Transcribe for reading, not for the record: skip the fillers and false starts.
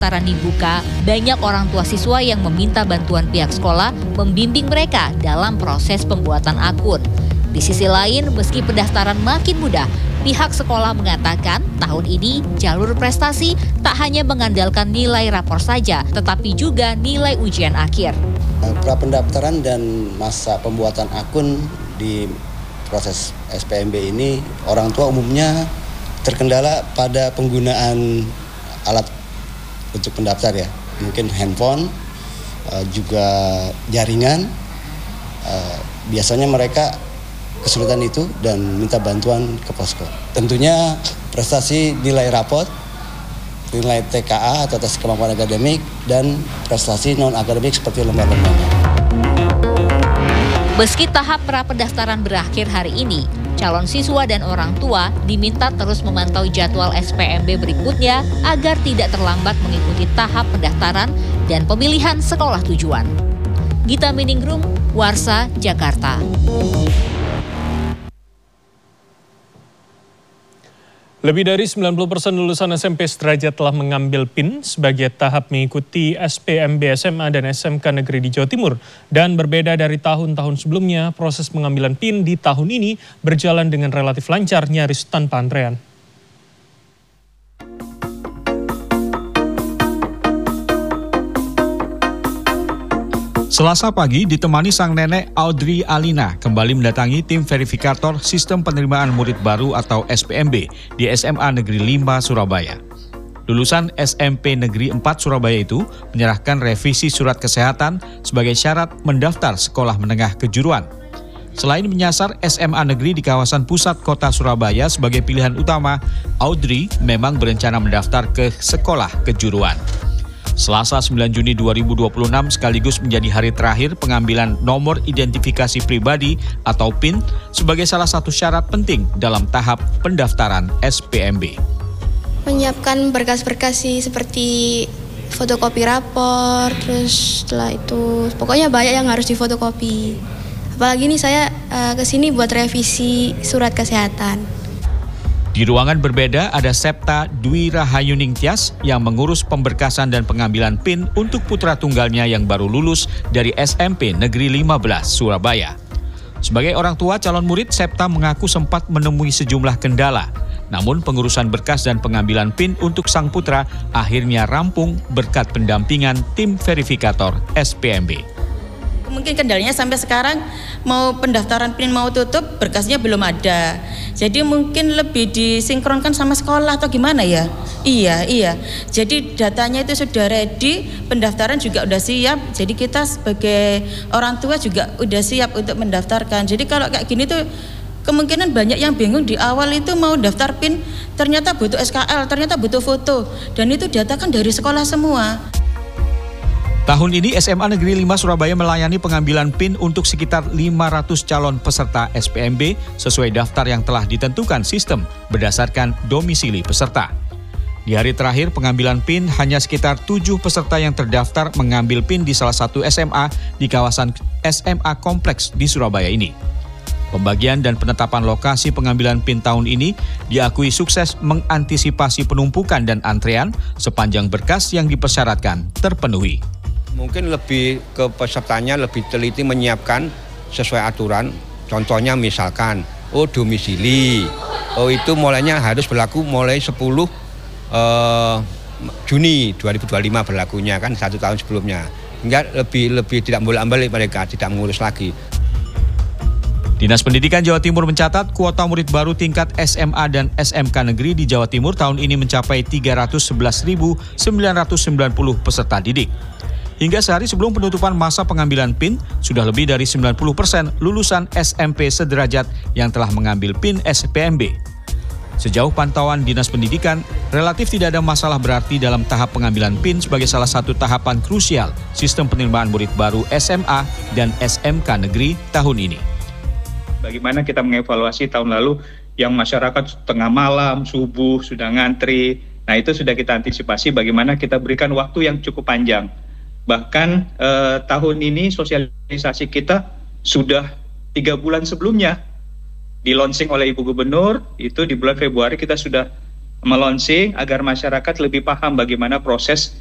Pendaftaran dibuka, banyak orang tua siswa yang meminta bantuan pihak sekolah membimbing mereka dalam proses pembuatan akun. Di sisi lain, meski pendaftaran makin mudah, pihak sekolah mengatakan tahun ini jalur prestasi tak hanya mengandalkan nilai rapor saja, tetapi juga nilai ujian akhir. Pra-pendaftaran dan masa pembuatan akun di proses SPMB ini, orang tua umumnya terkendala pada penggunaan alat untuk pendaftar ya, mungkin handphone, juga jaringan. Biasanya mereka kesulitan itu dan minta bantuan ke posko. Tentunya prestasi nilai rapot, nilai TKA atau tes kemampuan akademik, dan prestasi non-akademik seperti lomba-lombanya. Meski tahap pra-pendaftaran berakhir hari ini, calon siswa dan orang tua diminta terus memantau jadwal SPMB berikutnya agar tidak terlambat mengikuti tahap pendaftaran dan pemilihan sekolah tujuan. Gita Miningrum, Warsa, Jakarta. Lebih dari 90% lulusan SMP sederajat telah mengambil PIN sebagai tahap mengikuti SPMB SMA dan SMK Negeri di Jawa Timur. Dan berbeda dari tahun-tahun sebelumnya, proses pengambilan PIN di tahun ini berjalan dengan relatif lancar, nyaris tanpa antrean. Selasa pagi ditemani sang nenek Audrey Alina kembali mendatangi tim verifikator Sistem Penerimaan Murid Baru atau SPMB di SMA Negeri 5 Surabaya. Lulusan SMP Negeri 4 Surabaya itu menyerahkan revisi surat kesehatan sebagai syarat mendaftar sekolah menengah kejuruan. Selain menyasar SMA negeri di kawasan pusat kota Surabaya sebagai pilihan utama, Audrey memang berencana mendaftar ke sekolah kejuruan. Selasa 9 Juni 2026 sekaligus menjadi hari terakhir pengambilan nomor identifikasi pribadi atau PIN sebagai salah satu syarat penting dalam tahap pendaftaran SPMB. Menyiapkan berkas-berkas seperti fotokopi rapor, terus setelah itu pokoknya banyak yang harus difotokopi. Apalagi nih saya kesini buat revisi surat kesehatan. Di ruangan berbeda ada Septa Dwi Rahayuning Tias yang mengurus pemberkasan dan pengambilan PIN untuk putra tunggalnya yang baru lulus dari SMP Negeri 15 Surabaya. Sebagai orang tua calon murid, Septa mengaku sempat menemui sejumlah kendala. Namun pengurusan berkas dan pengambilan PIN untuk sang putra akhirnya rampung berkat pendampingan tim verifikator SPMB. Mungkin kendalanya sampai sekarang mau pendaftaran PIN mau tutup, berkasnya belum ada. Jadi mungkin lebih disinkronkan sama sekolah atau gimana ya? Iya. Jadi datanya itu sudah ready, pendaftaran juga udah siap. Jadi kita sebagai orang tua juga udah siap untuk mendaftarkan. Jadi kalau kayak gini tuh kemungkinan banyak yang bingung di awal itu mau daftar PIN, ternyata butuh SKL, ternyata butuh foto. Dan itu data kan dari sekolah semua. Tahun ini SMA Negeri 5 Surabaya melayani pengambilan PIN untuk sekitar 500 calon peserta SPMB sesuai daftar yang telah ditentukan sistem berdasarkan domisili peserta. Di hari terakhir pengambilan PIN hanya sekitar 7 peserta yang terdaftar mengambil PIN di salah satu SMA di kawasan SMA Kompleks di Surabaya ini. Pembagian dan penetapan lokasi pengambilan PIN tahun ini diakui sukses mengantisipasi penumpukan dan antrean sepanjang berkas yang dipersyaratkan terpenuhi. Mungkin lebih ke pesertanya lebih teliti menyiapkan sesuai aturan. Contohnya misalkan, domisili. Itu mulainya harus berlaku mulai 10 Juni 2025 berlakunya kan 1 tahun sebelumnya. Hingga lebih tidak bolak-balik mereka, tidak mengurus lagi. Dinas Pendidikan Jawa Timur mencatat kuota murid baru tingkat SMA dan SMK negeri di Jawa Timur tahun ini mencapai 311.990 peserta didik. Hingga sehari sebelum penutupan masa pengambilan PIN, sudah lebih dari 90% lulusan SMP sederajat yang telah mengambil PIN SPMB. Sejauh pantauan Dinas Pendidikan, relatif tidak ada masalah berarti dalam tahap pengambilan PIN sebagai salah satu tahapan krusial sistem penerimaan murid baru SMA dan SMK negeri tahun ini. Bagaimana kita mengevaluasi tahun lalu yang masyarakat tengah malam, subuh, sudah ngantri. Nah itu sudah kita antisipasi bagaimana kita berikan waktu yang cukup panjang. Bahkan tahun ini sosialisasi kita sudah 3 bulan sebelumnya di launching oleh Ibu Gubernur. Itu di bulan Februari kita sudah melonsing agar masyarakat lebih paham bagaimana proses